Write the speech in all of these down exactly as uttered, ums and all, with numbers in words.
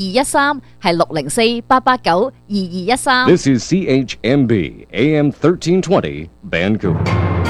二一三係六零四八八九二二一三。 This is C H M B A M thirteen twenty Vancouver。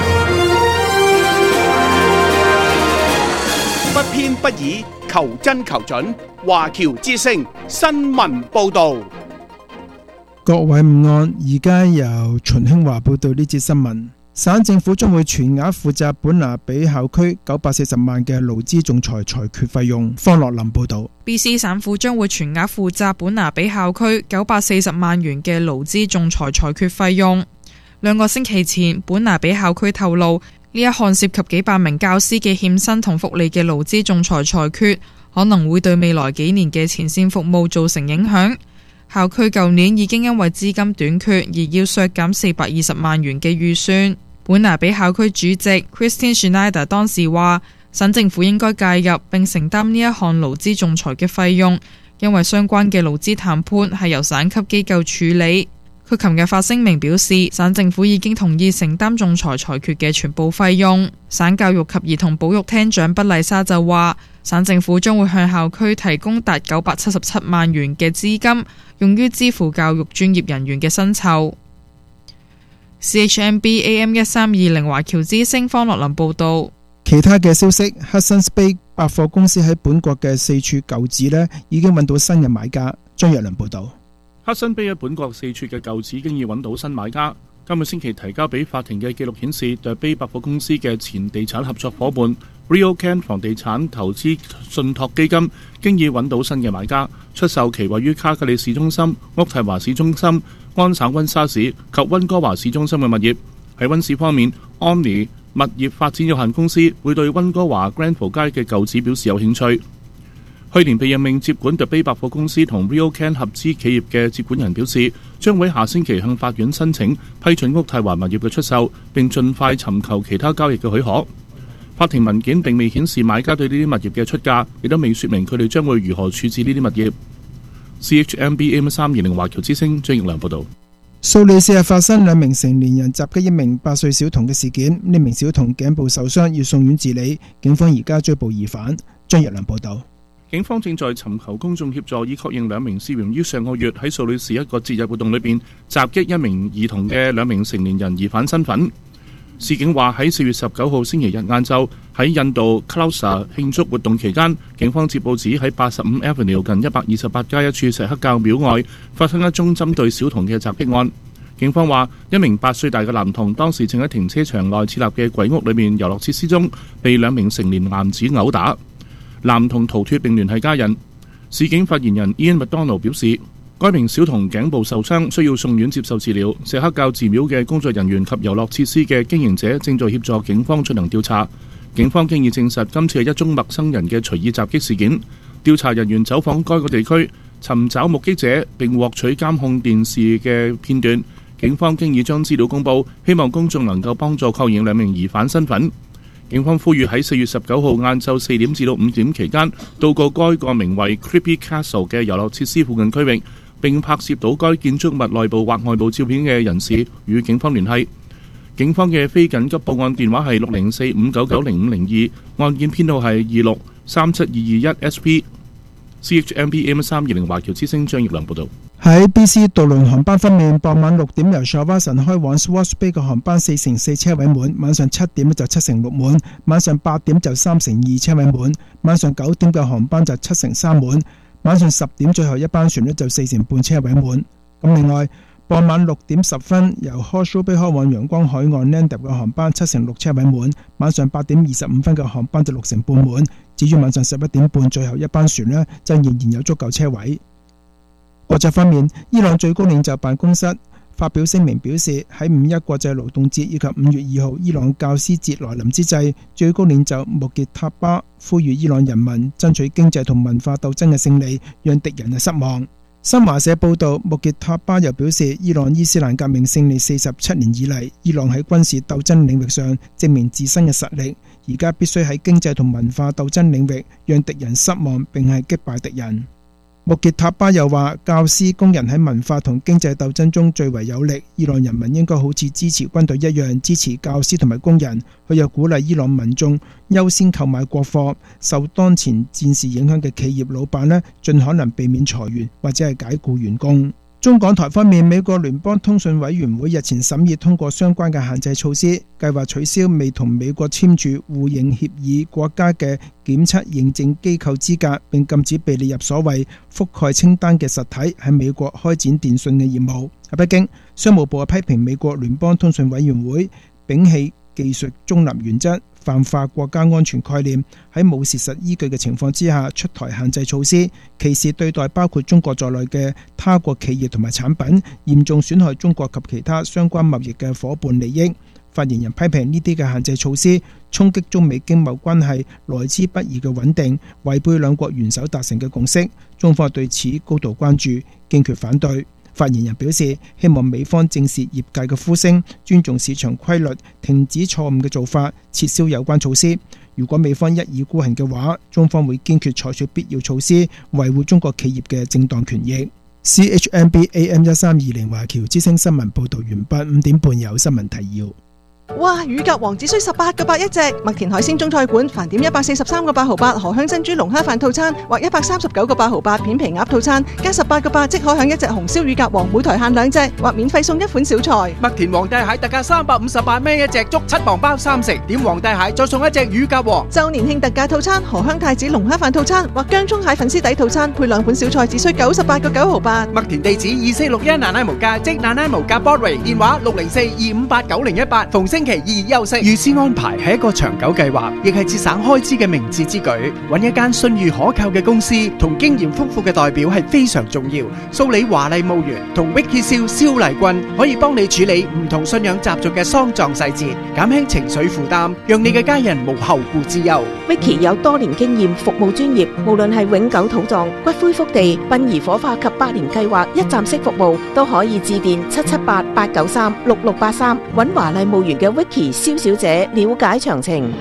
不偏不倚，求真求準。華僑之聲新聞報導。 各位午安，而家由秦興華報道呢節新聞。省政府將會全額負責本拿比校區九百四十萬嘅勞資仲裁裁決費用。方樂林報道。 B C 省府將會全額負責本拿比校區九百四十萬元嘅勞資仲裁裁決費用。兩個星期前，本拿比校區透露，呢一項涉及幾百名教師嘅欠薪同福利嘅勞資仲裁裁決，可能會對未來幾年嘅前線服務造成影響。校區舊年已經因為資金短缺而要削減四百二十萬元嘅預算。本拿比校區主席 Christine Schneider 當時話，省政府應該介入並承擔呢一項勞資仲裁嘅費用，因為相關嘅勞資談判係由省級機構處理。佢琴日發聲明表示，省政府已經同意承擔仲裁裁決嘅全部費用。省教育及兒童保育廳長畢麗莎就話，省政府將會向校區提供達九百七十七萬元嘅資金，用於支付教育專業人員嘅薪酬。C H M B A M 一三二零華僑之聲方樂林報道。 其他嘅消息， Hudson's Bay 百貨公司喺本國嘅四處舊址呢已經揾到新嘅買家。張若麟報道。 黑森卑喺本國四處嘅舊址已經已揾到新買家。今個星期提交俾法庭嘅記錄顯示，The Bay百貨公司嘅前地產合作伙伴 RioCan 房地產投資信託基金經已揾到新嘅買家，出售其位於卡格里市中心、渥太華市中心、安省溫莎市及溫哥華市中心嘅物業。喺溫市方面，安妮物業發展有限公司會對溫哥華 Granville 街嘅舊址表示有興趣。去年被任命接管 The Bay 百貨公司同 RioCan 合資企業嘅接管人表示，將會下星期向法院申請批准渥太華物業嘅出售，並盡快尋求其他交易嘅許可。法庭文件並未顯示買家對呢啲物業嘅出價，亦都未說明佢哋將會如何處置呢啲物業。C H M B A M 三二零華僑之聲張奕良報道。 蘇黎世日發生兩名成年人襲擊一名八歲小童嘅事件，呢名小童頸部受傷，要送院治理。警方而家追捕疑犯。張奕良報道。 警方正在尋求公眾協助，以確認兩名涉嫌於上個月喺蘇黎世一個節日活動裏邊襲擊一名兒童嘅兩名成年人疑犯身份。事件話喺四月十九號星期日晏晝喺印度 Clousa 慶祝活動期間，警方接報指喺八十五 Avenue 近一百二十八街一處錫克教廟外發生一宗針對小童嘅襲擊案。警方話，一名八歲大嘅男童當時正喺停車場內設立嘅鬼屋裏面遊樂設施中，被兩名成年男子毆打。男童逃脫並聯繫家人。市警發言人 Ian McDonald 表示，該名小童頸部受傷，需要送院接受治療。錫克教寺廟嘅工作人員及遊樂設施嘅經營者正在協助警方進行調查。警方經已證實今次係一宗陌生人嘅隨意襲擊事件。調查人員走訪該個地區，尋找目擊者並獲取監控電視嘅片段。警方經已將資料公佈，希望公眾能夠幫助確認兩名疑犯身份。警方呼籲喺四月十九號晏晝四點至到五點期間，到過該個名為 Creepy Castle 嘅遊樂設施附近區域，並拍攝到該建築物內部或外部照片嘅人士，與警方聯繫。警方嘅非緊急報案電話係六零四五九九零五零二，案件編號係二六三七二二一 S P。C H M B M 三二零華僑之聲張奕良報導。 喺 B C 渡輪航班方面，傍晚六點由 Shawson 開往 Swartz Bay 嘅航班四成四車位滿，晚上七點就七成六滿，晚上八點就三成二車位滿，晚上九點嘅航班就七成三滿，晚上十點最後一班船呢就四成半車位滿。咁另外，傍晚六點十分由 Horseshoe Bay 開往陽光海岸 Nandip 嘅航班七成六車位滿，晚上八點二十五分嘅航班就六成半滿。至於晚上十一點半最後一班船呢，就仍然有足夠車位。國際方面，伊朗最高領袖辦公室發表聲明表示，喺五一國際勞動節以及五月二號伊朗教師節來臨之際，最高領袖穆傑塔巴呼籲伊朗人民爭取經濟同文化鬥爭嘅勝利，讓敵人失望。新華社報道，穆傑塔巴又表示，伊朗伊斯蘭革命勝利四十七年以嚟，伊朗喺軍事鬥爭領域上證明自身嘅實力，而家必須喺經濟同文化鬥爭領域讓敵人失望並係擊敗敵人。 穆傑塔巴又話，教師、工人喺文化同經濟鬥爭中最為有力，伊朗人民應該好似支持軍隊一樣支持教師同埋工人。佢又鼓勵伊朗民眾優先購買國貨，受當前戰事影響嘅企業老闆呢，盡可能避免裁員或者係解僱員工。中港台方面，美國聯邦通訊委員會日前審議通過相關嘅限制措施，計劃取消未同美國簽署互認協議國家嘅檢測認證機構資格，並禁止被列入所謂覆蓋清單嘅實體喺美國開展電訊嘅業務。喺北京，商務部批評美國聯邦通訊委員會摒棄技術中立原則，泛化國家安全概念，喺冇事實依據嘅情況之下出台限制措施，歧視對待包括中國在內嘅他國企業同埋產品，嚴重損害中國及其他相關貿易嘅伙伴利益。發言人批評呢啲嘅限制措施衝擊中美經貿關係來之不易嘅穩定，違背兩國元首達成嘅共識，中方對此高度關注，堅決反對。發言人表示，希望美方正視業界嘅呼聲，尊重市場規律，停止錯誤嘅做法，撤銷有關措施。如果美方一意孤行嘅話，中方會堅決採取必要措施，維護中國企業嘅正當權益。C H M B A M 一三二零華僑之聲新聞報道完畢，五點半有新聞提要。 哇！乳鴿王只需十八個八一隻，麥田海鮮中菜館飯點一百四十三個八毫八，荷香珍珠龍蝦飯套餐或一百三十九個八毫八片皮鴨套餐，加十八個八即可享一隻紅燒乳鴿王，每台限兩隻，或免費送一款小菜。 麥田皇帝蟹特價三百五十八蚊一隻，足七磅包三食，點皇帝蟹再送一隻乳鴿王。 周年慶特價套餐，荷香太子龍蝦飯套餐或薑葱蟹粉絲底套餐，配兩款小菜，只需九十八個九毫八。 麥田地址二四六一奶奶無價，即奶奶無價 Broadway， 電話六零四二五八九零一八，逢星期二休息。預先安排係一個長久計劃，亦係節省開支嘅明智之舉。揾一間信譽可靠嘅公司同經驗豐富嘅代表係非常重要。蘇里華麗墓園同 Vicky 蕭蕭麗君可以幫你處理唔同信仰習俗嘅喪葬細節，減輕情緒負擔，讓你嘅家人無後顧之憂。 Vicky 有多年經驗，服務專業，無論係永久土葬、骨灰福地、殯儀火化及百年計劃一站式服務，都可以致電七七八八九三六六八三，揾華麗墓園嘅 Vicky 蕭小姐了解詳情。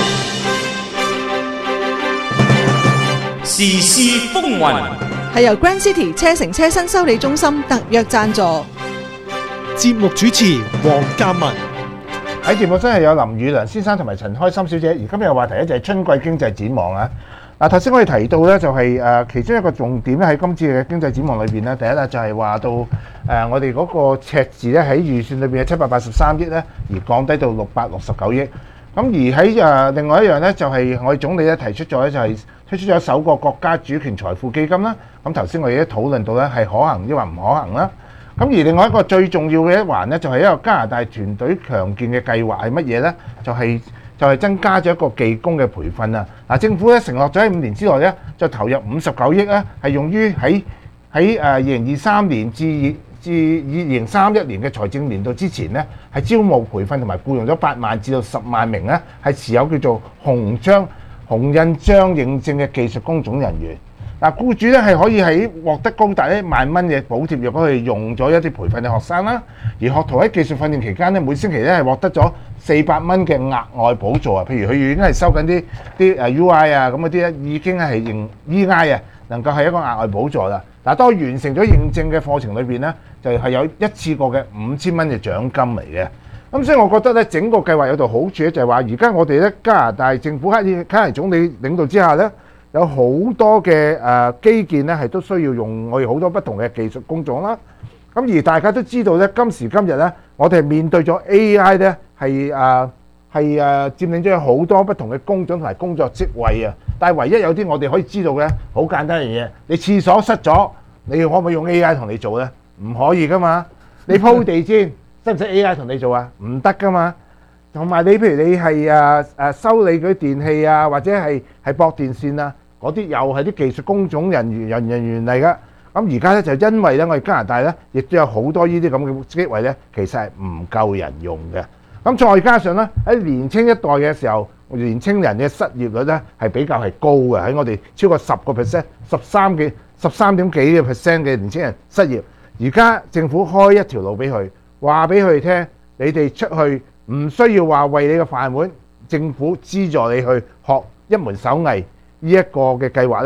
時事風雲係由 Grand City 車城車身修理中心特約贊助。 節目主持黃嘉文。 喺節目真係有林宇良先生同埋陳開心小姐，而今日嘅話題咧就係春季經濟展望啊！嗱，頭先我哋提到咧就係誒其中一個重點咧喺今次嘅經濟展望裏邊咧，第一咧就係話到誒我哋嗰個赤字咧喺預算裏邊嘅七百八十三億咧，而降低到六百六十九億。咁而喺誒另外一樣咧就係我哋總理咧提出咗咧就係推出咗首個國家主權財富基金啦。咁頭先我哋都討論到咧係可行抑或唔可行啦。咁而另外一個最重要嘅一環咧，就係一個加拿大團隊強健嘅計劃係乜嘢咧？就係就係增加咗一個技工嘅培訓啊！嗱，政府咧承諾咗喺五年之內咧，就投入五十九億咧，係用於喺喺誒二零二三年至至二零三一年嘅財政年度之前咧，係招募培訓同埋僱用咗八萬至到十萬名咧，係持有叫做紅章紅印章認證嘅技術工種人員。嗱，僱主咧係可以喺獲得高達一萬蚊嘅補貼，若果佢用咗一啲培訓嘅學生啦，而學徒喺技術訓練期間咧，每星期咧係獲得咗四百蚊嘅額外補助啊！譬如佢已經係收緊啲啲誒 U I 啊咁嗰啲咧，已經係認 E I 啊，能夠係一個額外補助啦。嗱，當完成咗認證嘅課程裏邊咧，就係有一次過嘅五千蚊嘅獎金嚟嘅。咁所以我覺得咧，整個計劃有度好處咧，就係話而家我哋咧加拿大政府喺卡尼總理領導之下咧，有好多嘅誒基建咧，係都需要用我哋好多不同嘅技術工種啦。咁而大家都知道咧，今時今日咧，我哋面對咗 A I 咧，係誒係誒佔領咗好多不同嘅工種同埋工作職位啊。但係唯一有啲我哋可以知道嘅，好簡單嘅嘢，你廁所塞咗，你可唔可以用 A I 同你做咧？唔可以噶嘛。你鋪地氈，使唔使 A I 同你做啊？唔得噶嘛。同埋你譬如你係誒誒修理嗰啲電器啊，或者係係駁電線啊，嗰啲又係啲技術工種人員人人員嚟噶。咁而家咧就因為咧，我哋加拿大咧亦都有好多呢啲咁嘅職位咧，其實係唔夠人用嘅。咁再加上咧喺年青一代嘅時候，年青人嘅失業率咧係比較係高嘅，喺我哋超過十個 percent、十三幾、十三點幾嘅 percent 嘅年青人失業。而家政府開一條路俾佢，話俾佢哋聽，你哋出去唔需要話為你嘅飯碗，政府資助你去學一門手藝呢一個嘅計劃咧，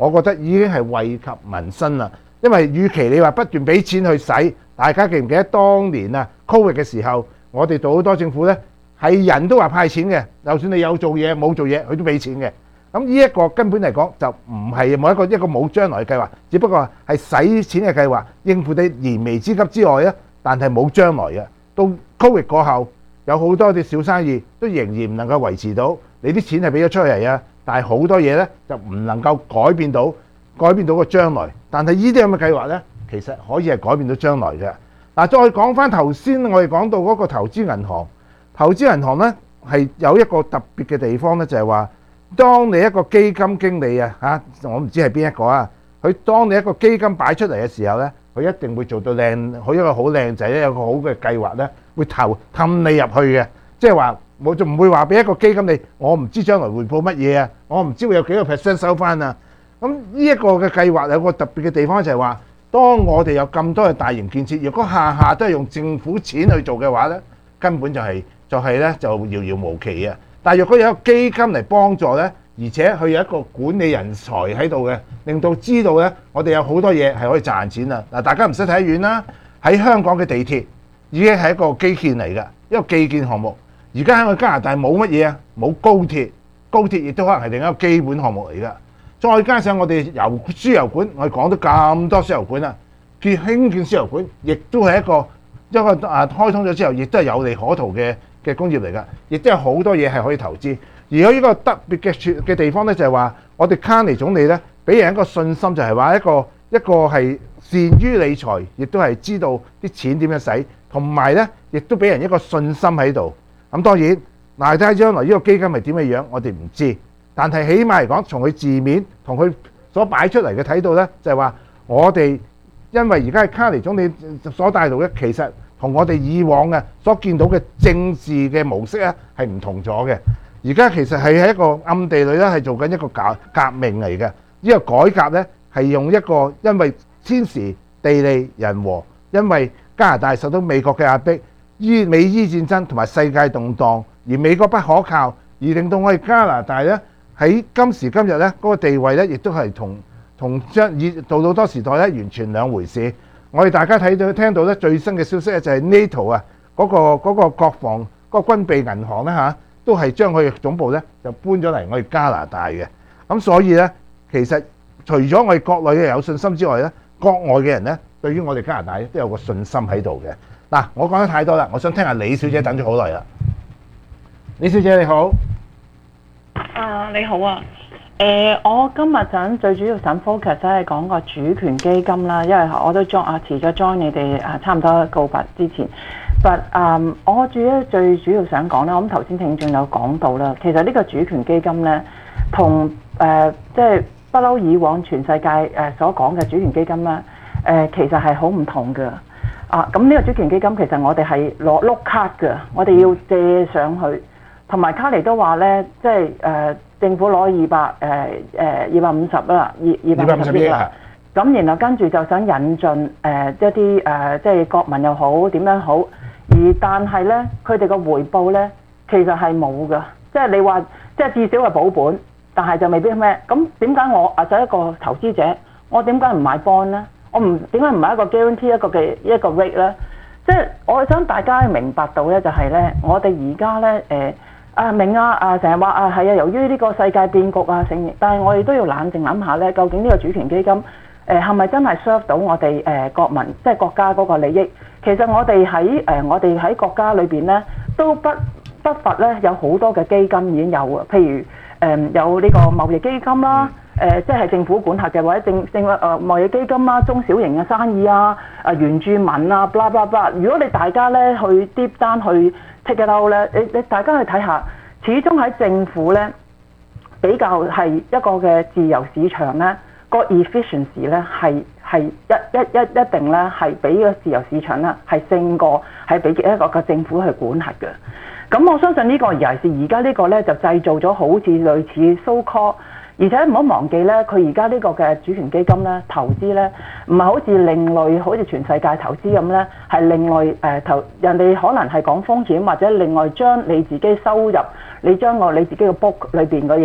我覺得已經係惠及民生啦。因為與其你話不斷俾錢去使，大家記唔記得當年啊 Covid 嘅時候，我哋做好多政府呢，係人都話派錢嘅，就算你有做嘢冇做嘢，佢都俾錢嘅。咁呢一個根本嚟講就唔係冇一個一個冇將來嘅計劃，只不過係使錢嘅計劃，應付你燃眉之急之外咧，但係冇將來嘅。到 Covid 過後，有好多啲小生意都仍然唔能夠維持到，你啲錢係俾咗出嚟啊，但係好多嘢咧就唔能夠改變到改變到個將來。但係呢啲咁嘅計劃咧，其實可以係改變到將來嘅。嗱，再講翻頭先我哋講到嗰個投資銀行，投資銀行咧係有一個特別嘅地方咧，就係話，當你一個基金經理啊嚇，我唔知係邊一個啊，佢當你一個基金擺出嚟嘅時候咧，佢一定會做到靚，佢一個好靚仔咧，有個好嘅計劃咧，會投氹你入去嘅，即係話我就唔會話俾一個基金你，我唔知將來回報乜嘢啊，我唔知會有幾個 percent 收翻啊。咁呢一個嘅計劃有個特別嘅地方就係話，當我哋有咁多嘅大型建設，如果下下都係用政府錢去做嘅話咧，根本就係、是、就係、是、咧就遙遙無期啊！但係如果有一個基金嚟幫助呢，而且佢有一個管理人才喺度嘅，令到知道呢，我哋有好多嘢係可以賺錢啊！嗱，大家唔使睇得遠啦，喺香港嘅地鐵已經係一個基建嚟嘅，一個基建項目。而家喺個加拿大冇乜嘢啊，冇高鐵，高鐵亦都可能係另一個基本項目嚟㗎。再加上我哋油輸油管，我哋講咗咁多輸油管啦，建興建輸油管，亦都係一個一個啊開通咗之後，亦都係有利可圖嘅嘅工業嚟㗎，亦都有好多嘢係可以投資。而有呢個特別嘅嘅地方咧，就係話我哋卡尼總理咧，俾人一個信心，就係話一個一個係善於理財，亦都係知道啲錢點樣使，同埋咧亦都俾人一個信心喺度。咁當然，嗱，睇下將來呢個基金係點嘅樣，我哋唔知。但係起碼嚟講，從佢字面同佢所擺出嚟嘅睇到咧，就係話我哋因為而家係卡尼總理所帶動嘅，其實同我哋以往嘅所見到嘅政治嘅模式咧係唔同咗嘅。而家其實係喺一個暗地裏咧係做緊一個革革命嚟嘅。呢個改革咧係用一個因為天時地利人和，因為加拿大受到美國嘅壓迫，伊美伊戰爭同埋世界動盪，而美國不可靠，而令到我哋加拿大咧喺今時今日咧嗰個地位咧亦都係同同將以到到多時代咧完全兩回事。我哋大家睇到聽到咧最新嘅消息咧就係 NATO 啊嗰個嗰個國防嗰個軍備銀行咧嚇，都係將佢嘅總部咧就搬咗嚟我哋加拿大嘅。咁所以咧，其實除咗我哋國內嘅有信心之外咧，國外嘅人咧對於我哋加拿大都有個信心喺度嘅。嗱，我講得太多啦，我想聽下李小姐等咗好耐啦。李小姐你好。 啊，你好啊。誒、呃，我今日想最主要想 focus 咧係講個主權基金啦，因為我都 join 啊，遲咗 join 你哋啊，差唔多告白之前。But 啊、um, 我主要最主要想講咧，我諗頭先聽眾有講到啦，其實呢個主權基金咧，同誒即係不嬲以往全世界誒、呃、所講嘅主權基金咧，誒、呃、其實係好唔同嘅。啊，咁呢個主權基金其實我哋係攞碌卡嘅，我哋要借上去，同埋卡尼都話咧，即係誒。呃政府攞二百誒誒二百五十啦，二二百五十億啦。咁然後跟住就想引進誒、呃、一啲誒、呃、即係國民又好點樣好，而但係咧佢哋個回報咧其實係冇㗎，即係你話即係至少係保本，但係就未必咩。咁點解我啊作為一個投資者，我點解唔買 bond 咧？我唔點解唔買一個 guarantee 一個嘅一個 rate 咧？即係我想大家明白到咧，就係咧，我哋而家咧誒。呃啊明啊啊成日話啊係啊，由於呢個世界變局啊成，但係我哋都要冷靜諗下咧，究竟呢個主權基金誒係咪真係 serve 到我哋誒、呃、國民即係國家嗰個利益？其實我哋喺誒我哋喺國家裏邊咧，都不不乏咧有好多嘅基金已經有啊，譬如誒、呃、有呢個貿易基金啦，誒、呃、即係政府管轄嘅或者政政誒貿易基金啦，中小型嘅生意啊，啊原住民啊，blah blah blah。如果你大家咧去 deep down 去take it out咧，你你大家去睇下，始終喺政府咧比較係一個嘅自由市場咧，個 efficiency 咧係係一一一一定咧係比個自由市場咧係勝過係俾一個個政府去管轄嘅。咁我相信呢個尤其是而家呢個咧就製造咗好似類似 so call。而且唔好忘記咧，佢而家呢個嘅主權基金咧投資咧，唔係好似另類，好似全世界投資咁咧，係另類誒、呃、投人哋可能係講風險，或者另外將你自己收入，你將個你自己嘅 book 裏邊嘅嘢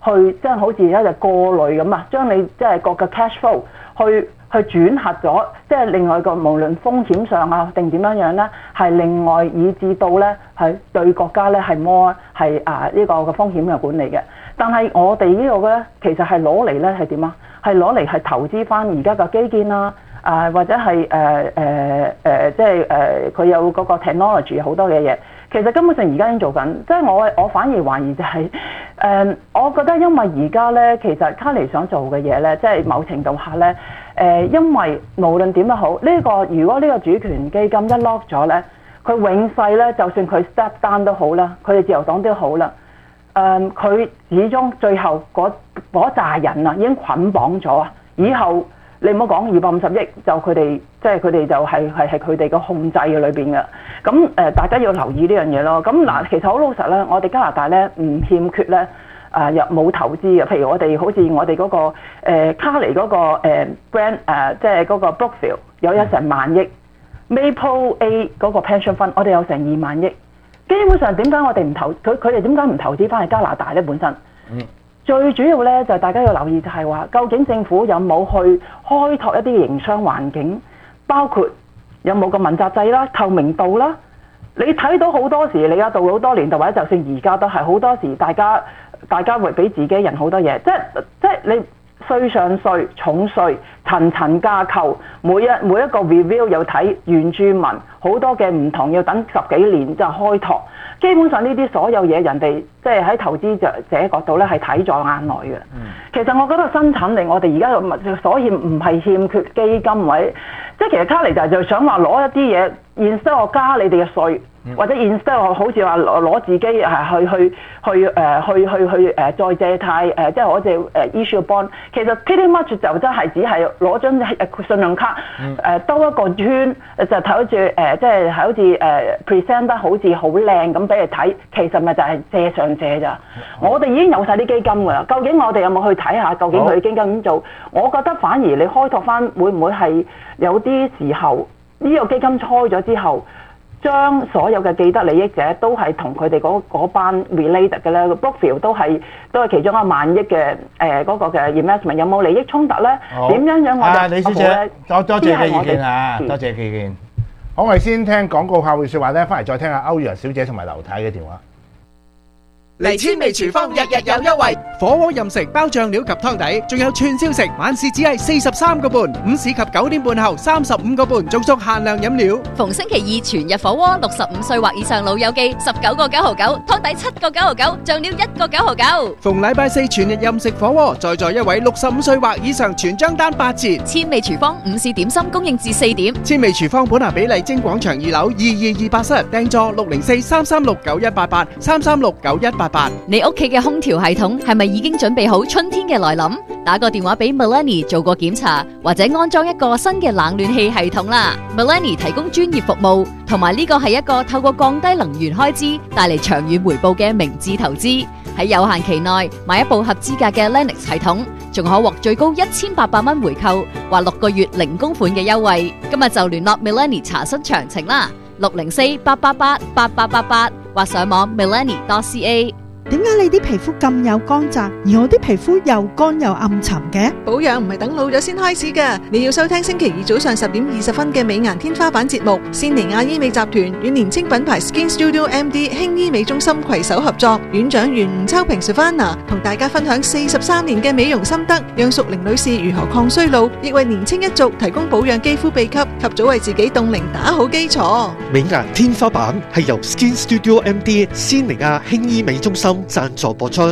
去即係好似一隻過濾咁啊，將你即係個嘅 cash flow 去去轉核咗，即係另外個無論風險上啊定點樣樣咧，係另外以至到咧係對國家咧係 more 係啊呢個嘅風險嘅管理嘅。但係我哋呢個咧其實係攞嚟咧係點啊？係攞嚟係投資翻而家嘅基建啦。啊，或者係誒誒誒，即係誒佢有嗰個 technology 好多嘅嘢，其實根本上而家已經做緊。即係我我反而懷疑就係、是、誒、呃，我覺得因為而家咧，其實卡尼想做嘅嘢咧，即係某程度下咧，誒、呃，因為無論點都好，呢、這個如果呢個主權基金一 lock 咗咧，佢永世咧，就算佢 step down 都好啦，佢哋自由黨都好啦，誒、呃，佢始終最後嗰嗰扎人啊已經捆綁咗啊，以後。你唔好講二百五十億，就佢哋即係佢哋就係係係佢哋個控制嘅裏邊嘅。咁誒、呃，大家要留意呢樣嘢咯。咁嗱，其實好老實咧，我哋加拿大咧唔欠缺咧啊，又、呃、冇投資嘅。譬如我哋好似我哋嗰、那個、呃、卡尼嗰、那個、呃、brand 誒、呃，即係嗰個 Brookfield 有一成萬億、嗯、，Maple A 嗰個 pension fund 我哋有成二萬億。基本上點解我哋唔投佢佢哋點解唔投資翻去加拿大咧？本身嗯。最主要咧就係大家要留意就係話，究竟政府有冇去開拓一啲營商環境，包括有冇個問責制啦、透明度啦。你睇到好多時，你而家到好多年度或者就算而家都係好多時，大家大家會俾自己人好多嘢，即係即係你稅上稅、重稅、層層架構，每一每一個 review 又睇原住民好多嘅唔同，要等十幾年就開拓。基本上呢啲所有嘢，人哋即係喺投資者者角度咧係睇在眼內嘅。嗯、其實我覺得生產力我哋而家所以唔係欠缺基金位，即係其實卡尼就就想話攞一啲嘢 instead 我加你哋嘅稅，嗯、或者 instead 我好似話攞自己係去去去誒、呃、去去去誒、呃、再借貸誒、呃，即係我哋誒 issue bond。其實 pretty much 就真係只係攞張信用卡誒兜、呃、一個圈，就睇好似誒即係好似誒 present 得好似好靚咁俾你睇，其實咪就係借上借咋。嗯、我哋已經有晒啲基金㗎啦，究竟我哋有冇去睇下？究竟佢基金咁做？我覺得反而你開拓翻會唔會係有啲時候呢、這個基金開咗之後？將所有嘅既得利益者都係同佢哋嗰班 related 嘅咧 ，Brookfield 都係都係其中一萬億嘅誒嗰個嘅 investment， 有冇利益衝突咧？點樣樣我哋李小姐，多多謝你意見啊，多謝意見。好，我哋先聽廣告客戶説話咧，翻嚟再聽下歐陽小姐同埋劉太嘅電話。 嚟千味廚房日日有優惠，火鍋任食包醬料及湯底，仲有串燒食，晚市只係四十三個半，午市及九點半後三十五個半，仲送限量飲料。 逢星期二全日火鍋，六十五歲或以上老友記十九個九毫九，湯底七個九毫九，醬料一個九毫九。 逢禮拜四全日任食火鍋，在座一位六十五歲或以上全張單八折。 千味廚房午市點心供應至四點。 千味廚房本拿比麗晶廣場二樓二二二八室，訂座六零四三三六九一八八三三六九一八八。 你屋企嘅空調系統係咪已經準備好春天嘅來臨？打個電話俾 Melanie 做過檢查，或者安裝一個新嘅冷暖氣系統啦。Melanie 提供專業服務，同埋呢個係一個透過降低能源開支帶嚟長遠回報嘅明智投資。喺有限期內買一部合資格嘅 Lennox 系統，仲可獲最高一千八百蚊回購或六個月零供款嘅優惠。今日就聯絡 Melanie 查詢詳情啦，六零四八八八八八八八或上網 melanie dot c a。 點解你啲皮膚咁有光澤，而我啲皮膚又乾又暗沉嘅？ 保養唔係等老咗先開始㗎，你要收聽星期二早上十點二十分嘅美顏天花板節目。仙尼亞醫美集團與年輕品牌 Skin Studio M D 輕醫美中心攜手合作，院長袁吳秋平 Savannah 同大家分享四十三年嘅美容心得，讓淑玲女士如何抗衰老，亦為年輕一族提供保養肌膚秘笈，及早為自己凍齡打好基礎。 美顏天花板係由 Skin Studio M D 仙尼亞輕醫美中心贊助播出。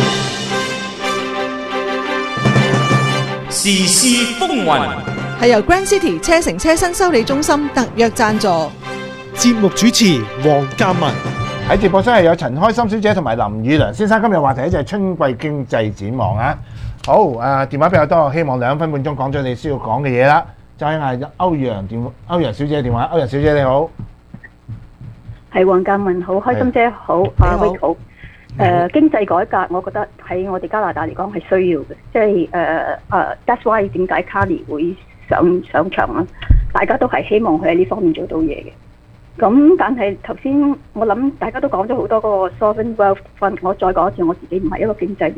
時事風雲係由 Grand City 車城車身修理中心特約贊助。 節目主持黃嘉文。 喺直播室係有陳開心小姐同埋林宇良先生。今日話題就係春季經濟展望啊。好，誒、呃、電話比較多，希望兩分半鐘講咗你需要講嘅嘢啦。就係嗌歐陽電歐陽小姐嘅電話。歐陽小姐你好。 係黃嘉文好，開心姐好，阿威好。誒、呃、經濟改革，我覺得喺我哋加拿大嚟講係需要嘅，即係誒誒 that's why 點解卡尼會上上場啦？大家都係希望佢喺呢方面做到嘢嘅。咁但係頭先我諗大家都講咗好多嗰個 sovereign wealth fund，我再講一次，我自己唔係一個經濟人，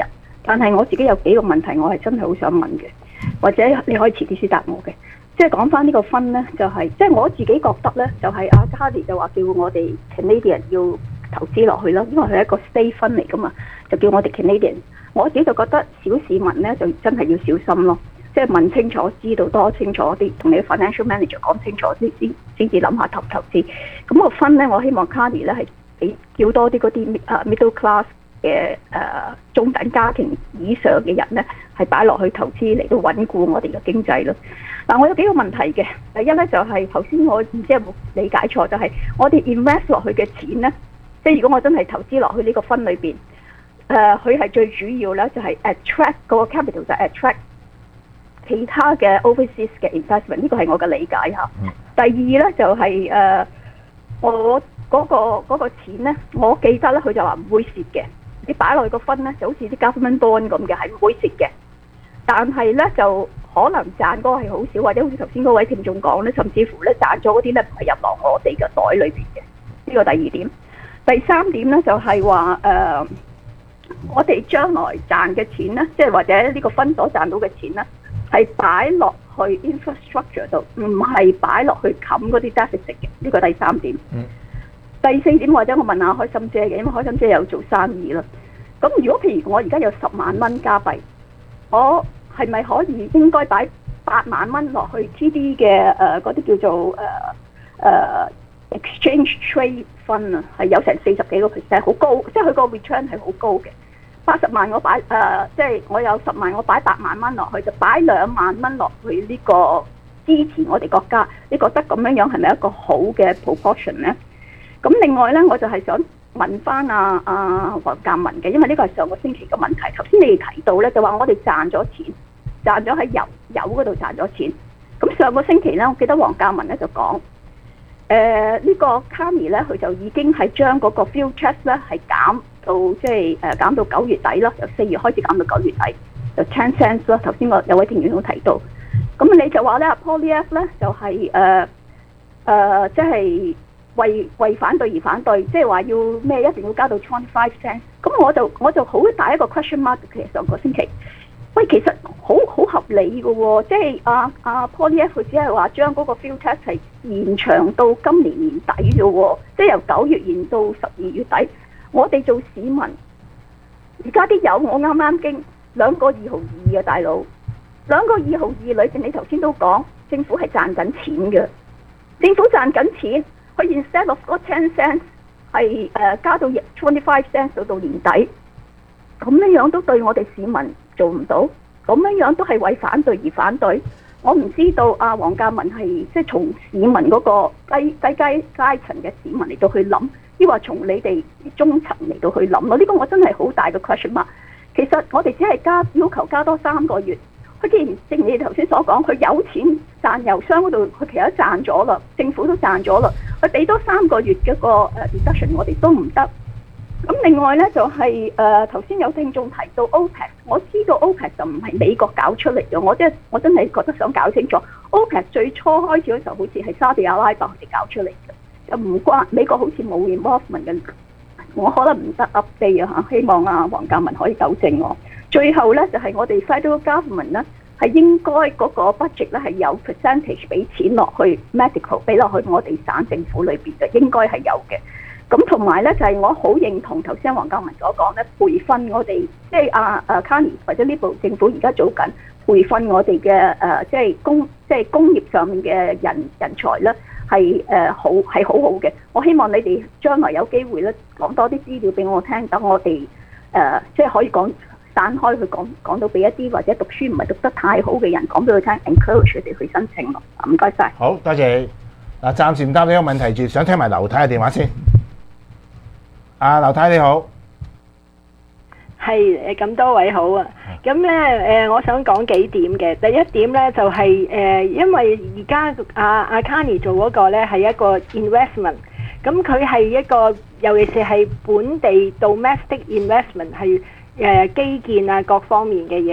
但係我自己有幾個問題，我係真係好想問嘅，或者你可以遲啲先答我嘅。即係講翻呢個分呢，就係即係我自己覺得呢，就係阿 Carly 就話叫我哋 Canadian 要投資落去啦，因為佢係一個 state 分嚟噶嘛，就叫我哋 Canadian。我自己就覺得小市民呢，就真係要小心咯，即係問清楚，知道多清楚啲，同你 financial manager 講清楚先先先至諗下投唔投資。咁個分呢，我希望 Carly 呢係俾叫多啲嗰啲啊 middle class 嘅誒、呃、中等家庭以上嘅人呢，係擺落去投資嚟到穩固我哋嘅經濟咯。嗱，我有幾個問題嘅。第一呢，就係頭先我唔知有冇理解錯，就係、是、我哋 invest 落去嘅錢呢，即係如果我真係投資落去呢個分裏邊，誒佢係最主要呢，就係 attract 嗰個 capital 就 attract 其他嘅 overseas 嘅 investment， 呢個係我嘅理解嚇。第二呢，就係、是、誒、呃、我嗰、那個嗰、那個錢呢，我記得呢，佢就話唔會蝕嘅。你擺落去個分呢，就好似啲 government bond 咁嘅，係唔會蝕嘅。但係呢，就可能賺嗰個係好少，或者好似頭先嗰位聽眾講呢，甚至乎呢賺咗嗰啲呢唔係入落我哋嘅袋裏邊嘅。呢、這個第二點。第三點呢，就係話誒，我哋將來賺嘅錢呢，即係或者呢個分所賺到嘅錢呢，係擺落去 infrastructure 度，唔係擺落去冚嗰啲 deficit 嘅。呢、這個第三點。嗯。第四點，或者我問下開心姐嘅，因為開心姐有做生意啦。咁如果譬如我而家有十萬蚊加幣，我係咪可以應該擺八萬蚊落去 T D 嘅誒嗰啲叫做誒誒、呃呃、exchange trade fund 啊？係有成四十幾個 percent， 好高，即係佢個 return 係好高嘅。八十萬我擺誒，即、呃、係、就是、我有十萬，我擺八萬蚊落去，就擺兩萬蚊落去呢個支持我哋國家。你覺得咁樣樣係咪一個好嘅 proportion 咧？咁另外咧，我就係想問翻阿阿黃鑑文嘅，因為呢個係上個星期嘅問題。頭先你哋提到咧，就話我哋賺咗錢，賺咗喺油油嗰度賺咗錢。咁上個星期咧，我記得黃鑑文咧就講，誒、呃這個、呢個 Carney 咧，佢就已經係將嗰個 fuel tax 咧係減到即係誒減到九月底啦，由四月開始減到九月底，就 ten cents 啦。頭先我有位聽眾都提到，咁你就話咧 Poilievre 咧就係誒誒即係。為為反對而反對，即係話要咩一定要加到 twenty-five cents， 咁我就我就好大一個 question mark。其實上個星期，喂，其實好好合理嘅喎、哦，即係阿阿 Poilievre 佢只係話將嗰個 fuel tax 係延長到今年年底啫喎，即係由九月延到十二月底。我哋做市民，而家啲油我啱啱經兩個二毫二啊，大佬，兩個二毫二裏邊，你頭先都講政府係賺緊錢嘅，政府賺緊錢。佢 instead of 嗰 ten cents 係誒加到 twenty-five cents 到到年底，咁樣樣都對我哋市民做唔到，咁樣樣都係為反對而反對。我唔知道阿黃鑑文係即係從市民嗰個低低階階層嘅市民嚟到去諗，抑或從你哋中層嚟到去諗咯？呢、這個我真係好大嘅 question mark。其實我哋只係加要求加多三個月。佢既然正如你頭先所講，佢有錢賺油商嗰度，佢其實賺咗啦，政府都賺咗啦。佢俾多三個月嘅個誒 deduction，我哋都唔得。咁另外呢，就係誒頭先有聽眾提到 OPEC， 我知道 OPEC 就唔係美國搞出嚟嘅，我即係我真係覺得想搞清楚 OPEC 最初開始嘅時候，好似係沙地阿拉伯佢哋搞出嚟嘅，就唔關美國好似冇 involvement 嘅。我可能唔得 update 啊嚇，希望啊黃鑑文可以糾正我。最後咧就係、是、我哋 federal government 咧係應該嗰個 budget 咧係有 percentage 俾錢落去 medical 俾落去我哋省政府裏邊嘅，應該係有嘅。咁同埋咧就係、是、我好認同頭先黃鑑文所講咧，培訓我哋即係阿阿 Carney 或者呢部政府而家做緊培訓我哋嘅誒即係工即係工業上面嘅人人才咧係誒好係好好嘅。我希望你哋將來有機會咧講多啲資料俾我聽，等我哋誒即係可以講。散開去講講到俾一啲或者讀書唔係讀得太好嘅人講俾佢聽 ，encourage 佢哋去申請咯。唔該晒。 好多謝你。嗱，暫時唔答呢個問題住，想聽埋劉太嘅電話先。啊，劉太你好。 係誒，咁多位好啊。咁咧誒，我想講幾點嘅。第一點咧就係、是、誒、呃，因為而家阿阿 Carney 做嗰個咧係一個 investment， 咁佢係一個尤其是係本地 domestic investment 係。誒基建啊，各方面嘅嘢。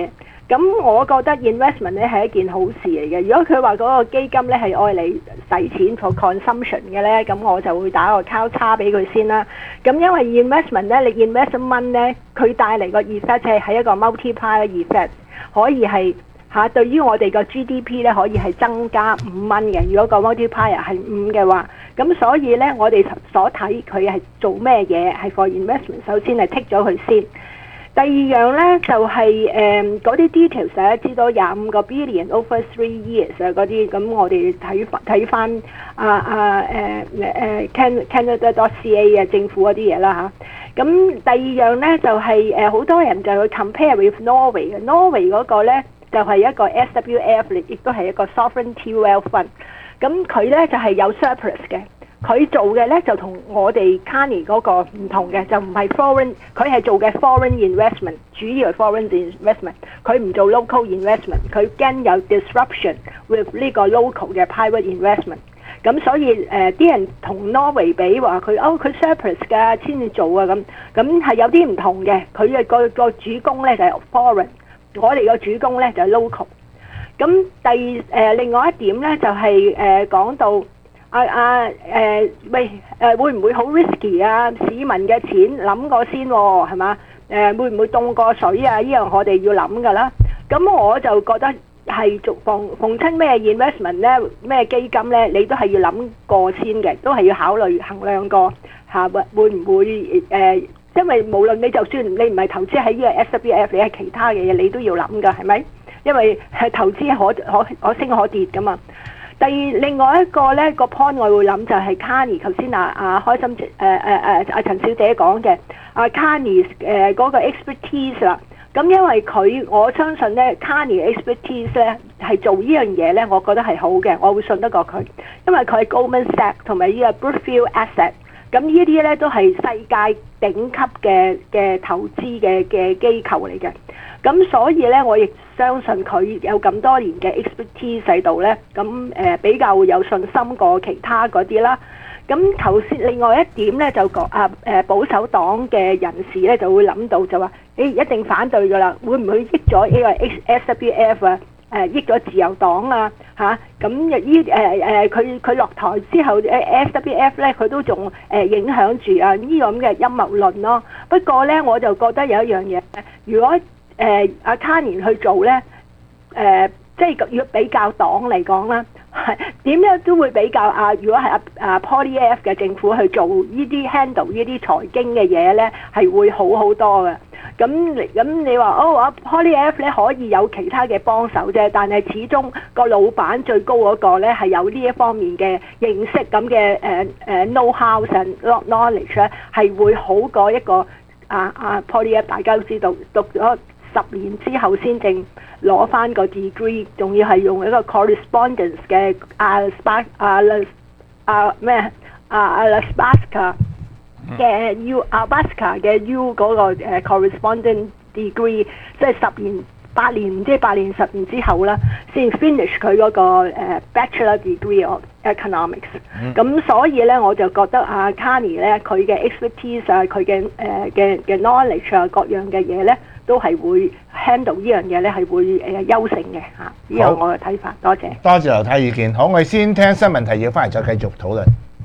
咁我覺得 investment 咧係一件好事嚟嘅。如果佢話嗰個基金咧係愛嚟使錢 for consumption 嘅咧，咁我就會打個交叉俾佢先啦。咁因為 investment 咧，你 invest 一蚊咧，佢帶嚟個 effect 係係一個 multiplier effect， 可以係嚇、啊、對於我哋個 G D P 咧可以係增加五蚊嘅。如果個 multiplier 係五嘅話，咁所以咧我哋所睇佢係做咩嘢係 for investment， 首先係剔咗佢先。第二樣咧就係誒嗰啲 details 大家知道廿五個 billion over three years 啊嗰啲，咁我哋睇睇翻啊啊誒誒 Can Canada dot C A 啊政府嗰啲嘢啦嚇。咁第二樣咧就係誒好多人就去 compare with Norway 嘅 Norway 嗰個咧就係、是、一個 S W F 亦都係一個 sovereignty wealth fund。咁佢咧就係、是、有 surplus 嘅。佢做嘅咧就同我哋 Carney 嗰個唔同嘅，就唔係 foreign， 佢係做嘅 foreign investment， 主要係 foreign investment， 佢唔做 local investment， 佢驚有 disruption with 呢個 local 嘅 private investment。咁所以誒啲、呃、人同 Norway 比話佢哦佢 surplus 㗎先至做啊咁，咁係有啲唔同嘅，佢嘅個個主攻咧就係 foreign， 我哋個主攻咧就係 local。咁第誒、呃、另外一點咧就係、是、誒、呃、講到。啊啊誒喂誒會唔會好 risky 啊？市民嘅錢諗過先喎，係嘛？誒會唔會凍過水啊？呢樣我哋要諗㗎啦。咁我就覺得係做逢逢親咩 investment 咧，咩基金咧，你都係要諗過先嘅，都係要考慮衡量過嚇會會唔會誒？因為無論你就算你唔係投資喺呢個 S W F， 你係其他嘅嘢，你都要諗㗎，係咪？因為係投資可可可升可跌㗎嘛。第二另外一個咧個 point 我會諗就係 Carney 頭先啊啊開心誒誒誒阿陳小姐講嘅啊 Carney 誒嗰個 expertise 啦，咁因為佢我相信咧 Carney expertise 咧係做呢樣嘢咧，我覺得係好嘅，我會信得過佢，因為佢係 Goldman Sachs 同埋呢個 Brookfield Asset， 咁呢啲咧都係世界頂級嘅嘅投資嘅嘅機構嚟嘅，咁所以咧我亦相信佢有咁多年嘅 expertise 喺度咧，咁誒、呃、比較會有信心過其他嗰啲啦。咁頭先另外一點咧就講啊誒保守黨嘅人士咧就會諗到就話，誒、欸、一定反對㗎啦，會唔會益咗呢個 S W F 啊？誒益咗自由黨啊嚇？咁依誒誒佢佢落台之後誒 S W F 咧佢都仲誒影響住啊呢個咁嘅陰謀論咯。不過咧我就覺得有一樣嘢，如果誒阿 Carney 去做咧，誒、呃、即係要比較黨嚟講啦，點樣都會比較啊。如果係阿阿 Poilievre 嘅政府去做呢啲 handle 呢啲財經嘅嘢咧，係會好好多嘅。咁咁你話哦，阿 Poilievre 咧可以有其他嘅幫手啫，但係始終個老闆最高嗰個咧係有呢一方面嘅認識咁嘅誒誒 know-how and knowledge 咧，係會好過一個啊啊 Poilievre 大家都知道讀咗十年之後先正攞翻個 degree， 仲要係用一個 correspondence 嘅啊 spa 啊啊咩啊啊 Sparska 嘅 U 啊 Sparska 嘅 U 嗰個誒 correspondence degree， 即係十年八年唔知八年十年之後啦，先 finish 佢嗰個誒 bachelor degree of economics。咁、嗯、所以咧我就覺得啊 Carney 咧佢嘅 expertise 啊佢嘅誒嘅嘅 knowledge 啊各樣嘅嘢咧。都係會 handle 呢樣嘢咧，係會誒優勝嘅嚇，呢個我嘅睇法。多謝， 多謝劉太意見。好，我哋先聽新聞提要，翻嚟再繼續討論。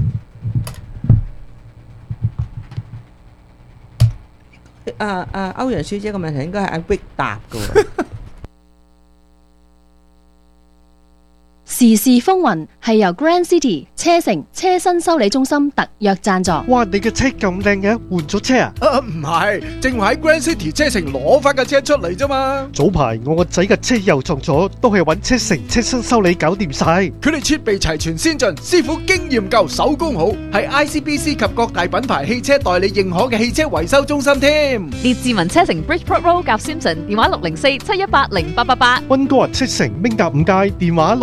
啊啊，歐陽小姐個問題應該係阿 Vic 答嘅喎。 時事風雲係由 Grand City 車城車身修理中心特約贊助。 哇！你嘅車咁靚嘅，換咗車啊？ 啊唔係，正話喺 Grand City 車城攞翻架車出嚟啫嘛。 早排我個仔嘅車又撞咗，都係揾車城車身修理搞掂晒。 佢哋設備齊全先進，師傅經驗夠，手工好，係 I C B C 及各大品牌汽車代理認可嘅汽車維修中心添。 列治文車城 Bridgeport Road 夾 Simpson，電話六零四七一八零八八八。 溫哥華車城明達五街，電話六零四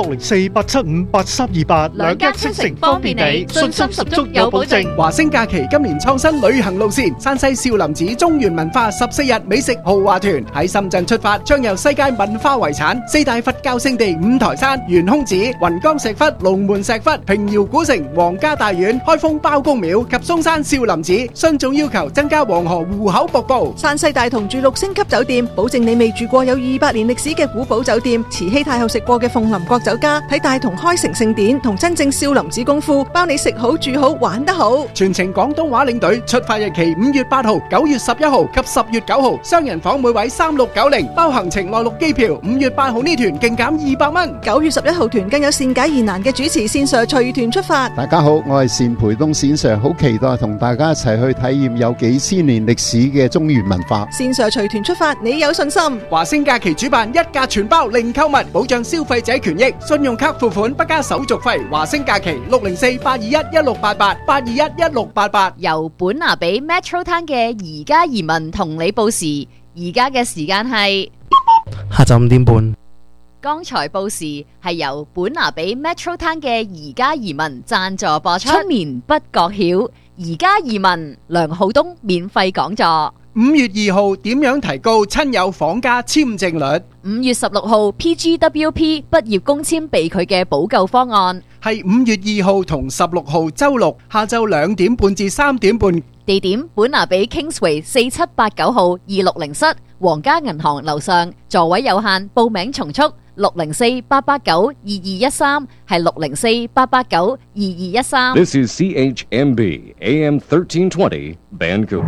二八七五八三二八， 兩間七成方便你，信心十足有保證。 華星假期今年創新旅行路線，山西少林寺中原文化十四日美食豪華團喺深圳出發，將遊世界文化遺產、四大佛教聖地五台山、懸空寺、雲岡石窟、龍門石窟、平遙古城、皇家大院、開封包公廟及嵩山少林寺。信眾要求增加黃河湖口瀑布。 山西大同住六星級酒店，保證你未住過有二百年歷史嘅古堡酒店。慈禧太后食過嘅鳳林國酒家，睇大同開城聖典同真正少林寺功夫，包你食好住好玩得好。 全程廣東話領隊，出發日期五月八號、九月十一號及十月九號，雙人房每位三六九零，包行程內陸機票。五月八號呢團勁減二百蚊， 九月十一號團更有善解疑難嘅主持線上隨團出發。 大家好，我係單培東線上，好期待同大家一齊去體驗有幾千年歷史嘅中原文化。 線上隨團出發，你有信心？ 華星假期主辦一價全包零購物，保障消費者權益，信用卡付款不加手續費。華星假期六零四八二一一六八八八二一一六八八， 由本拿比 Metro Town 嘅宜家移民同你報時，而家嘅時間係下晝五點半。 剛才報時係由本拿比 Metro Town 嘅宜家移民贊助播出。出年不覺曉，宜家移民梁浩東免費講座。 五月二號點樣提高親友房價簽證率？ 五月十六號 P G W P 畢業工簽被拒嘅補救方案係五月二號同十六號周六下晝兩點半至三點半。 地點本拿比 Kingsway 四七八九號二六零室，皇家銀行樓上，座位有限，報名從速。六零四八八九二二一三係六零四八八九二二一三。 This is C H M B A M thirteen twenty Vancouver。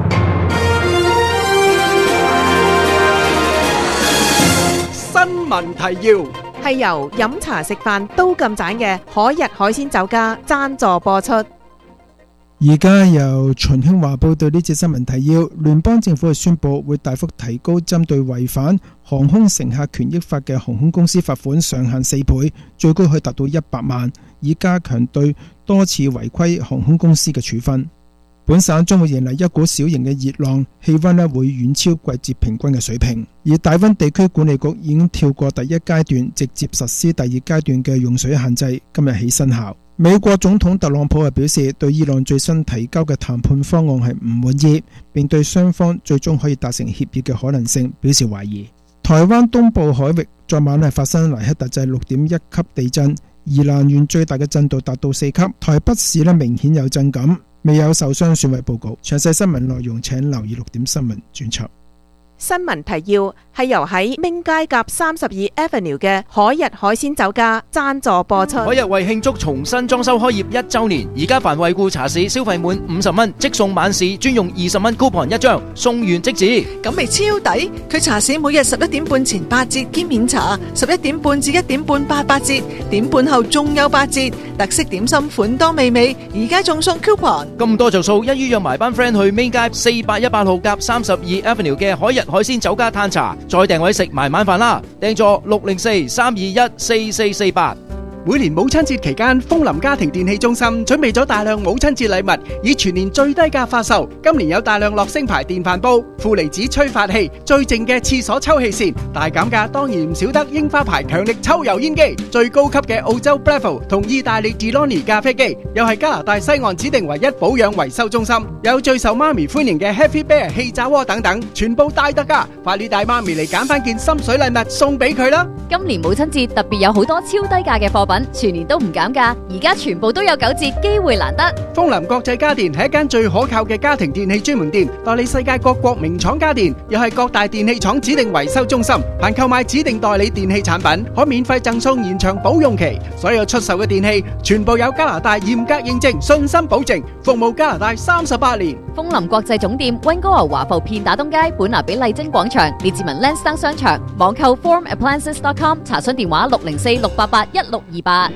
新聞提要係由飲茶食飯都咁盞嘅海逸海鮮酒家贊助播出。 而家由秦興華報道呢節新聞提要。聯邦政府係宣布會大幅提高針對違反航空乘客權益法嘅航空公司罰款上限四倍，最高可以達到一百萬，以加強對多次違規航空公司嘅處分。本省將會迎嚟一股小型嘅熱浪，氣溫咧會遠超季節平均嘅水平。而大溫地區管理局已經跳過第一階段，直接實施第二階段嘅用水限制，今日起生效。美國總統特朗普係表示，對伊朗最新提交嘅談判方案係唔滿意，並對雙方最終可以達成協議嘅可能性表示懷疑。台灣東部海域昨晚係發生黎克特制六點一級地震，宜蘭縣最大嘅震度達到四級，台北市咧明顯有震感，未有受傷損毀報告。詳細新聞內容請留意六點新聞專輯。 新聞提要係由喺明街夾三十二 Avenue 嘅海逸海鮮酒家贊助播出。 海逸為慶祝重新裝修開業一周年，而家凡惠顧茶市消費滿五十蚊即送晚市專用二十蚊 coupon 一張，送完即止。 咁咪超抵！佢茶市每日十一點半前八折兼免茶，十一點半至一點半八八折，點半後仲有八折。特色點心款多美味，而家仲送 coupon。 咁多就數，一於約埋班 friend 去明街四八一八號夾三十二 Avenue 嘅海逸海鮮酒家嘆茶，再訂位食埋晚飯啦！訂座六零四三二一四四四八。 每年母親節期間，楓林家庭電器中心準備咗大量母親節禮物，以全年最低價發售。今年有大量樂聲牌電飯煲、負離子吹發器、最靜嘅廁所抽氣扇。大減價當然唔少得櫻花牌強力抽油煙機、最高級嘅澳洲 Breville 同意大利 Delonghi 咖啡機，又係加拿大西岸指定唯一保養維修中心。有最受媽咪歡迎嘅 Happy Bear 氣炸鍋等等，全部大特價，快啲帶媽咪嚟揀翻件心水禮物送俾佢啦！ 今年母親節特別有好多超低價嘅貨品，全年都唔減價，而家全部都有九折，機會難得。 楓林國際家電係一間最可靠嘅家庭電器專門店，代理世界各國名廠家電，又係各大電器廠指定維修中心。凡購買指定代理電器產品，可免費贈送延長保用期。所有出售嘅電器全部有加拿大嚴格認證，信心保證，服務加拿大三十八年。 楓林國際總店溫哥華華埠片打東街，本拿比麗晶廣場，列治文 Lansdowne 商場，網購 forum appliances dot com， 查詢電話六零四六八八一六二八。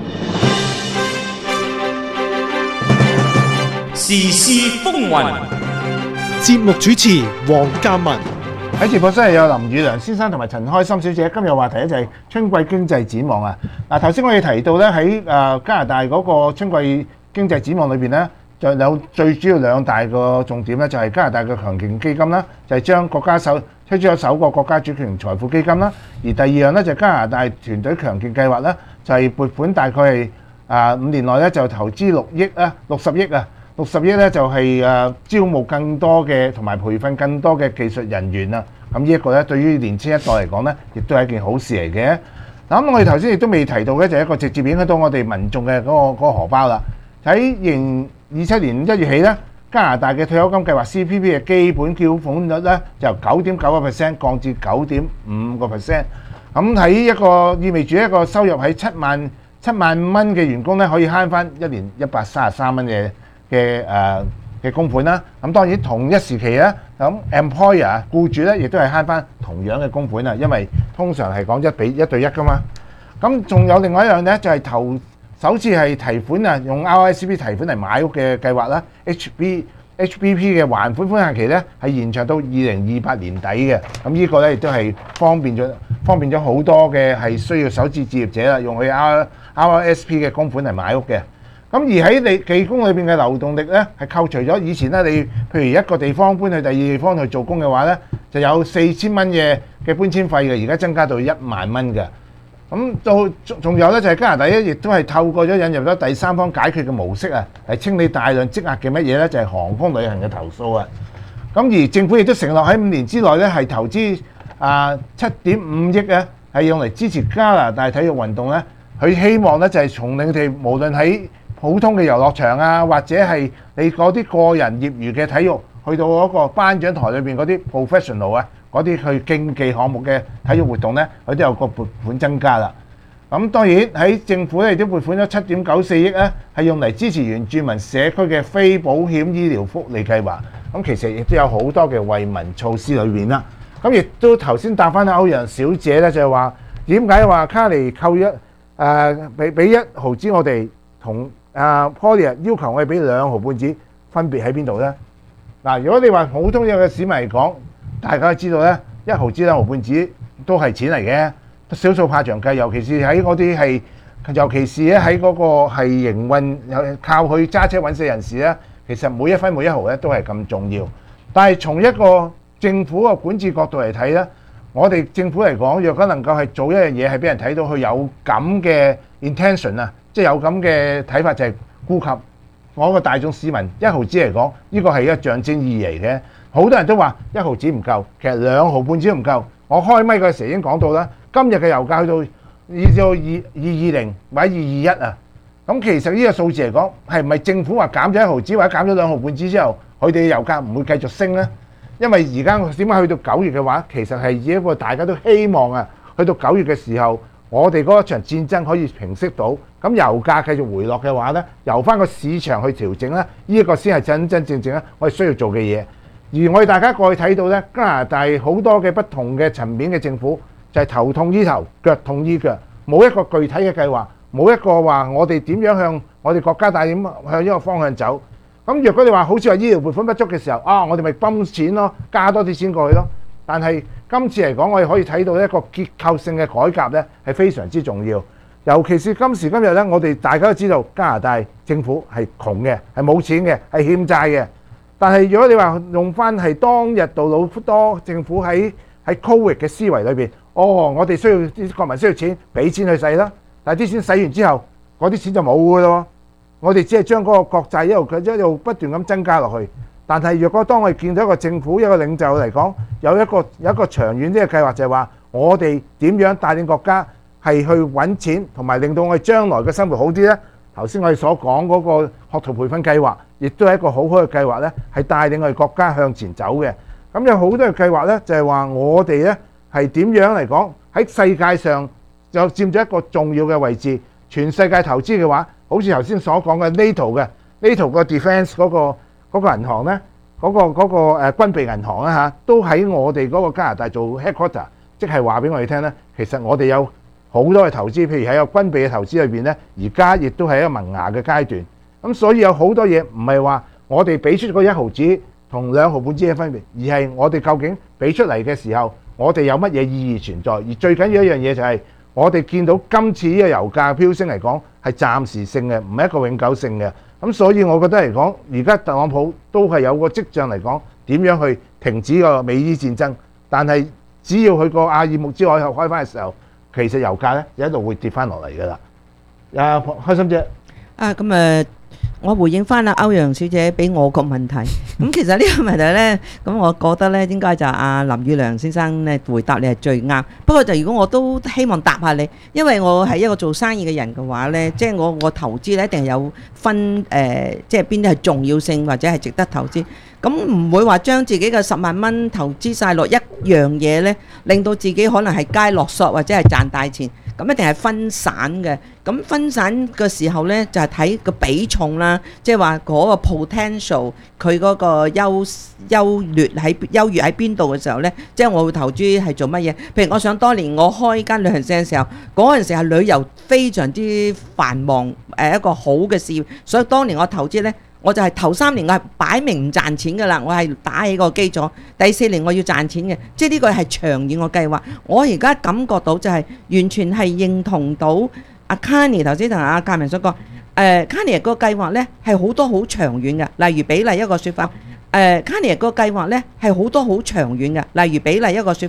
時事風雲， 節目主持黃嘉文。 喺直播室係有林宇良先生同埋陳開心小姐。今日話題咧就係春季經濟展望啊！嗱，頭先我哋提到咧喺誒加拿大嗰個春季經濟展望裏邊咧，就有最主要兩大個重點咧，就係加拿大嘅強勁基金啦，就係將國家首推出咗首個國家主權財富基金啦。而第二樣咧就係加拿大團隊強勁計劃啦， 就係撥款大概係啊五年內咧就投資六億啊六十億啊六十億咧就係誒招募更多嘅同埋培訓更多嘅技術人員啊。咁呢一個咧對於年輕一代嚟講咧，亦都係一件好事嚟嘅。咁我哋頭先亦都未提到嘅就係一個直接影響到我哋民眾嘅嗰個嗰個荷包啦。喺二零二七年一月起咧，加拿大嘅退休金計劃 C P P 嘅基本繳款率咧，就由九點九個 percent 降至九點五個 percent。咁喺一個意味住一個收入喺七萬七萬五蚊嘅員工咧，可以慳翻一年一百三十三蚊嘅嘅誒嘅供款啦。咁當然同一時期咧，咁 employer 僱主咧亦都係慳翻同樣嘅供款啊，因為通常係講一比一對一噶嘛。咁仲有另外一樣咧，就係頭首次係提款啊，用 R I C P 提款嚟買屋嘅計劃啦 ，H B H B P 嘅還款寬限期咧係延長到二零二八年底嘅。咁呢個咧亦都係方便咗方便咗好多嘅係需要首次置業者啦，用佢 R R S P 嘅供款嚟買屋嘅。咁而喺你技工裏邊嘅流動力咧，係扣除咗以前咧，你譬如一個地方搬去第二地方去做工嘅話咧，就有四千蚊嘅嘅搬遷費嘅，而家增加到一萬蚊嘅。咁到仲有咧，就係加拿大咧，亦都係透過咗引入咗第三方解決嘅模式啊，嚟清理大量積壓嘅乜嘢咧，就係航空旅行嘅投訴啊。咁而政府亦都承諾喺五年之內咧，係投資啊七點五億咧，係用嚟支持加拿大體育運動咧。佢希望咧就係從你哋無論喺普通嘅遊樂場啊，或者係你嗰啲個人業餘嘅體育，去到嗰個頒獎台裏邊嗰啲 professional 啊，嗰啲去競技項目嘅體育活動咧，佢都有個撥款增加啦。咁當然喺政府咧亦都撥款咗七點九四億咧，係用嚟支持原住民社區嘅非保險醫療福利計劃。咁其實亦都有好多嘅惠民措施裏邊啦。咁亦都頭先答翻歐陽小姐咧，就係話點解話卡尼扣一誒俾俾一毫子我哋同啊 Poly 要求我哋俾兩毫半子，分別喺邊度咧？嗱，如果你話普通嘅市民嚟講，大家都知道咧，一毫子兩毫半子都係錢嚟嘅，少數怕長計，尤其是喺嗰啲係，尤其是咧喺嗰個係營運有靠去揸車揾食人士咧，其實每一分每一毫咧都係咁重要。但係從一個政府嘅管治角度嚟睇咧，我哋政府嚟講，若果能夠係做一樣嘢係俾人睇到佢有咁嘅 intention 啊，即係有咁嘅睇法，就係顧及我個大眾市民一毫子嚟講，呢個係一個象徵意義嚟嘅。好多人都話一毫子唔夠，其實兩毫半子都唔夠。我開咪嗰時已經講到啦，今日嘅油價去到二到二二二零或者二二一啊，咁其實呢個數字嚟講，係唔係政府話減咗一毫子或者減咗兩毫半子之後，佢哋嘅油價唔會繼續升呢？因為而家點解去到九月嘅話，其實係以一個大家都希望啊，去到九月嘅時候，我哋嗰一場戰爭可以平息到，咁油價繼續回落嘅話呢，由翻個市場去調整咧，呢、這、一個先係真真正正咧，我哋需要做嘅嘢。而我哋大家過去睇到呢，加拿大好多嘅不同嘅層面嘅政府就係頭痛醫頭，腳痛醫腳，冇一個具體嘅計劃，冇一個話我哋點樣向我哋國家大點向呢個方向走。咁若果你話好似話醫療撥款不足嘅時候，啊，我哋咪泵錢咯，加多啲錢過去咯。但係今次嚟講，我哋可以睇到一個結構性嘅改革呢係非常之重要。尤其是今時今日呢，我哋大家都知道加拿大政府係窮嘅，係冇錢嘅，係欠債嘅。但係如果你話用翻係當日杜魯多政府喺喺 Covid 嘅思維裏邊，哦，我哋需要啲國民需要錢，俾錢去使啦。但係啲錢使完之後，嗰啲錢就冇㗎咯。我哋只係將嗰個國債一路一路不斷咁增加落去。但係若果當我哋見到一個政府一個領袖嚟講，有一個有一個長遠啲嘅計劃，就係話我哋點樣帶領國家係去揾錢，同埋令到我哋將來嘅生活好啲呢？頭先我哋所講嗰個學徒培訓計劃，亦都係一個好好嘅計劃呢，係帶領我哋國家向前走嘅。咁有好多嘅計劃呢，就係話我哋呢係點樣嚟講喺世界上就佔咗一個重要嘅位置。全世界投資嘅話，好似頭先所講嘅 NATO 嘅 NATO 個 defence 嗰個嗰個銀行呢，嗰個嗰個誒軍備銀行啦嚇，都喺我哋嗰個加拿大做 headquarter，即係話俾我哋聽呢，其實我哋有好多嘅投資，譬如喺個軍備嘅投資裏邊呢，而家亦都係一個萌芽嘅階段。咁所以有好多嘢唔係話我哋俾出嗰一毫子同兩毫半子嘅分別，而係我哋究竟俾出嚟嘅時候，我哋有乜嘢意義存在？而最緊要一樣嘢就係我哋見到今次呢個油價飆升嚟講係暫時性嘅，唔係一個永久性嘅。咁所以我覺得嚟講，而家特朗普都係有個跡象嚟講點樣去停止個美伊戰爭。但係只要佢個阿爾木茲海峽開翻嘅時候，其實油價咧一路會跌翻落嚟㗎啦。 啊，開心姐。 啊，咁誒，我回應翻阿歐陽小姐俾我個問題。咁其實呢個問題呢，咁我覺得呢應該就阿林宇良先生呢回答你係最啱。不過就如果我都希望答下你，因為我係一個做生意嘅人嘅話呢，即係我我投資呢一定係有分誒，即係邊啲係重要性或者係值得投資。咁唔會話將自己嘅十萬蚊投資晒落一樣嘢呢，令到自己可能係街落索或者係賺大錢。咁一定係分散嘅，咁分散嘅時候呢，就係睇個比重啦，即係話嗰個 potential 佢嗰個優優劣喺優越喺邊度嘅時候呢，即係我會投資係做乜嘢？譬如我想當年我開間旅行社嘅時候，嗰陣時係旅遊非常之繁忙，誒一個好嘅事業，所以當年我投資呢。我就係頭三年我係擺明唔賺錢㗎啦，我係打起個基礎。第四年我要賺錢嘅，即係呢個係長遠個計劃。我而家感覺到就係完全係認同到阿 Carney 頭先同阿嘉明所講，誒 Carney 個計劃呢係好多好長遠嘅。例如比例一個説法，誒 Carney 個計劃呢係好多好長遠嘅。例如比例一個説